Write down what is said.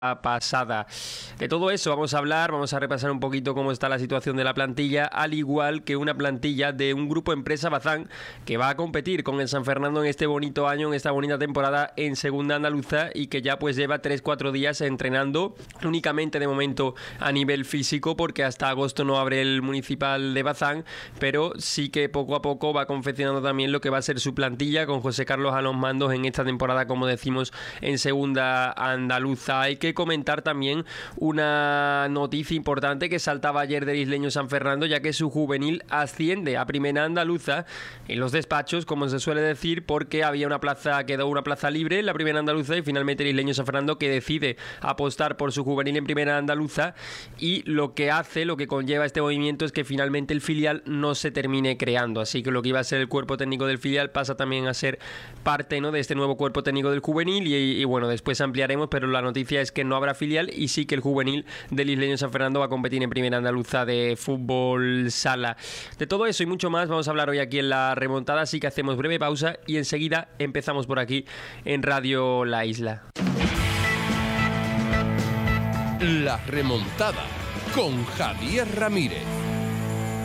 pasada. De todo eso vamos a hablar, vamos a repasar un poquito cómo está la situación de la plantilla, al igual que una plantilla de un grupo empresa Bazán que va a competir con el San Fernando en este bonito año, en esta bonita temporada en segunda andaluza, y que ya pues lleva 3-4 días entrenando únicamente de momento a nivel físico, porque hasta agosto no abre el municipal de Bazán, pero sí que poco a poco va confeccionando también lo que va a ser su plantilla, con José Carlos a los mandos en esta temporada, como decimos, en segunda andaluza. Hay que comentar también una noticia importante que saltaba ayer del isleño San Fernando, ya que su juvenil asciende a primera andaluza en los despachos, como se suele decir, porque había una plaza, quedó una plaza libre en la primera andaluza, y finalmente el isleño San Fernando que decide apostar por su juvenil en primera andaluza, y lo que conlleva este movimiento es que finalmente el filial no se termine creando, así que lo que iba a ser el cuerpo técnico del filial pasa también a ser parte, ¿no?, de este nuevo cuerpo técnico del juvenil, y bueno, después ampliaremos, pero la noticia es que no habrá filial, y sí que el juvenil del isleño San Fernando va a competir en primera andaluza de fútbol sala. De todo eso y mucho más vamos a hablar hoy aquí en La Remontada, así que hacemos breve pausa y enseguida empezamos por aquí en Radio La Isla. La Remontada con Javier Ramírez.